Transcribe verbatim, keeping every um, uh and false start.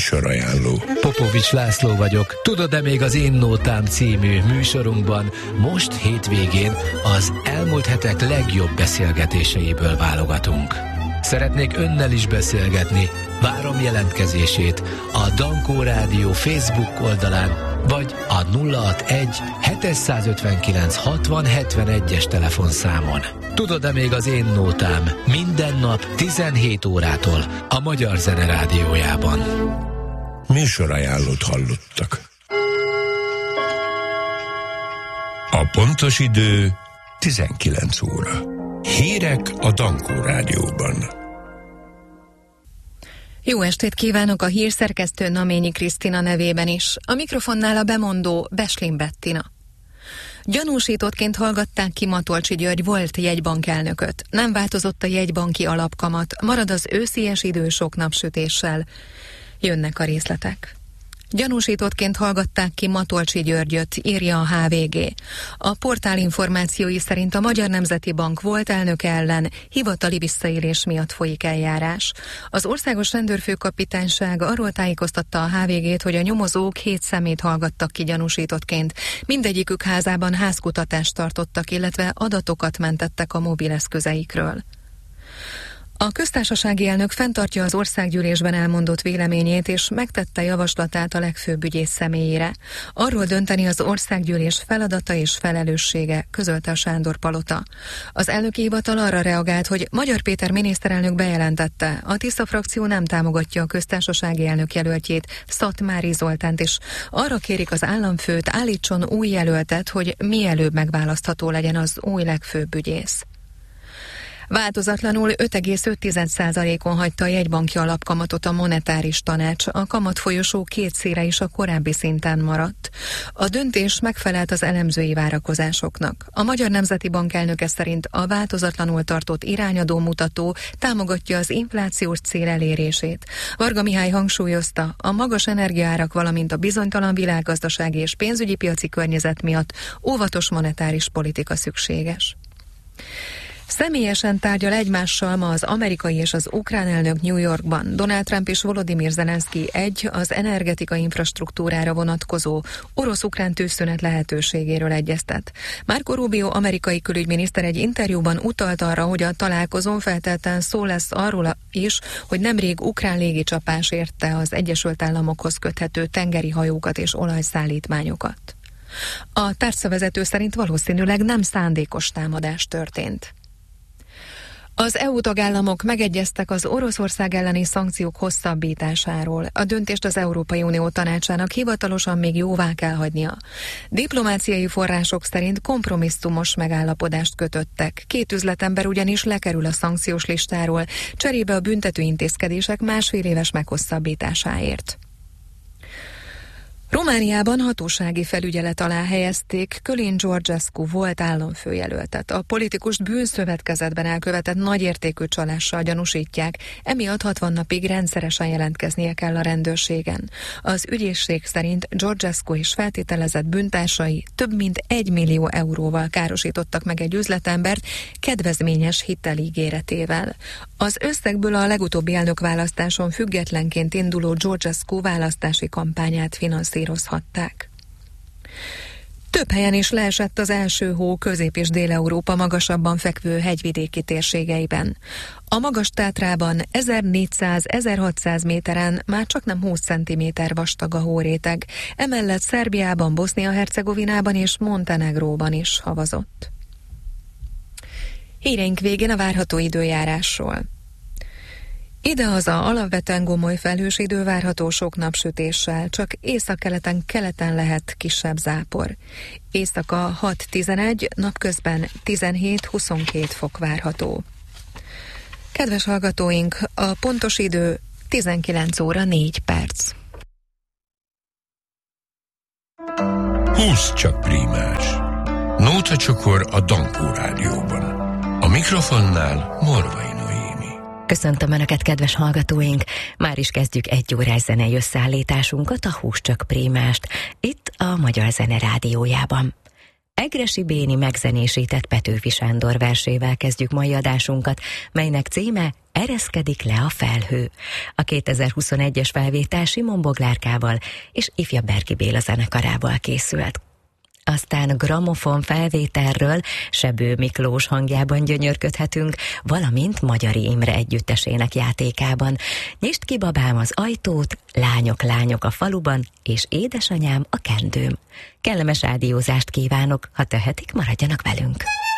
Műsorajánló. Popovics László vagyok. Tudod-e, még az Én Nótám című műsorunkban most hétvégén az elmúlt hetek legjobb beszélgetéseiből válogatunk. Szeretnék önnel is beszélgetni. Várom jelentkezését a Dankó Rádió Facebook oldalán, vagy a nulla hatvanegy hétszázötvenkilenc hatvan hetvenegyes telefonszámon. Tudod-e, még az Én Nótám minden nap tizenhét órától a Magyar Zene Rádiójában. Műsorajánlót hallottak. A pontos idő tizenkilenc óra. Hírek a Dankó Rádióban. Jó estét kívánok a hírszerkesztő Naményi Krisztina nevében is. A mikrofonnál a bemondó Beslin Bettina. Gyanúsítottként hallgatták ki Matolcsy György volt jegybankelnököt. Nem változott a jegybanki alapkamat, marad az őszies idő sok napsütéssel. Jönnek a részletek. Gyanúsítottként hallgatták ki Matolcsy Györgyöt, írja a há vé gé. A portál információi szerint a Magyar Nemzeti Bank volt elnöke ellen hivatali visszaélés miatt folyik eljárás. Az Országos Rendőrfőkapitányság arról tájékoztatta a há vé gét, hogy a nyomozók hét szemét hallgattak ki gyanúsítottként. Mindegyikük házában házkutatást tartottak, illetve adatokat mentettek a mobileszközeikről. A köztársasági elnök fenntartja az országgyűlésben elmondott véleményét, és megtette javaslatát a legfőbb ügyész személyére. Arról dönteni az országgyűlés feladata és felelőssége, közölte a Sándor Palota. Az elnöki hivatal arra reagált, hogy Magyar Péter miniszterelnök bejelentette, a Tisza frakció nem támogatja a köztársasági elnök jelöltjét, Szatmári Zoltánt, és arra kérik az államfőt, állítson új jelöltet, hogy mielőbb megválasztható legyen az új legfőbb ügyész. Változatlanul öt egész öt százalékon hagyta a jegybanki alapkamatot a monetáris tanács, a kamatfolyosó két szére is a korábbi szinten maradt. A döntés megfelelt az elemzői várakozásoknak. A Magyar Nemzeti Bank elnöke szerint a változatlanul tartott irányadó mutató támogatja az inflációs cél elérését. Varga Mihály hangsúlyozta, a magas energiaárak, valamint a bizonytalan világgazdasági és pénzügyi piaci környezet miatt óvatos monetáris politika szükséges. Személyesen tárgyal egymással ma az amerikai és az ukrán elnök New Yorkban. Donald Trump és Volodymyr Zelenszky egy az energetika infrastruktúrára vonatkozó orosz-ukrán tűzszünet lehetőségéről egyeztet. Marco Rubio amerikai külügyminiszter egy interjúban utalt arra, hogy a találkozón feltétlenül szó lesz arról is, hogy nemrég ukrán légicsapás érte az Egyesült Államokhoz köthető tengeri hajókat és olajszállítmányokat. A tárcavezető szerint valószínűleg nem szándékos támadás történt. Az é u tagállamok megegyeztek az Oroszország elleni szankciók hosszabbításáról. A döntést az Európai Unió tanácsának hivatalosan még jóvá kell hagynia. Diplomáciai források szerint kompromisszumos megállapodást kötöttek. Két üzletember ugyanis lekerül a szankciós listáról, cserébe a büntető intézkedések másfél éves meghosszabbításáért. Romániában hatósági felügyelet alá helyezték Kölin Georgescu volt államfőjelöltet. A politikust bűnszövetkezetben elkövetett nagyértékű csalással gyanúsítják, emiatt hatvan napig rendszeresen jelentkeznie kell a rendőrségen. Az ügyészség szerint Georgescu és feltételezett bűntársai több mint egy millió euróval károsítottak meg egy üzletembert kedvezményes hiteligéretével. Az összegből a legutóbbi elnökválasztáson függetlenként induló Georgescu választási kampányát finanszírozhatták. Több helyen is leesett az első hó Közép- és Dél-Európa magasabban fekvő hegyvidéki térségeiben. A Magas-Tátrában ezernégyszáz-ezerhatszáz méteren már csaknem húsz centiméter vastag a hóréteg, emellett Szerbiában, Bosznia-Hercegovinában és Montenegróban is havazott. Híreink végén a várható időjárásról. Idehaza alapvetően gomoly felhős idő várható sok napsütéssel, csak északkeleten keleten lehet kisebb zápor. Éjszaka hat tizenegy, napközben tizenhét-huszonkét fok várható. Kedves hallgatóink, a pontos idő tizenkilenc óra négy perc. húsz csak prímás. Nótacsokor a Dankó Rádióban. A mikrofonnál Morvai Noémi. Köszöntöm Önöket, kedves hallgatóink! Már is kezdjük egy órás zenei összeállításunkat, a húsz csak prímást, itt a Magyar Zene Rádiójában. Egressy Béni megzenésített Petőfi Sándor versével kezdjük mai adásunkat, melynek címe Ereszkedik le a felhő. A kétezer-huszonegyes felvétel Simon Boglárkával és Ifja Berki Béla zenekarával készült. Aztán gramofon felvételről Sebő Miklós hangjában gyönyörködhetünk, valamint Magyari Imre együttesének játékában. Nyisd ki, babám, az ajtót, lányok, lányok a faluban, és édesanyám a kendőm. Kellemes rádiózást kívánok, ha tehetik, maradjanak velünk.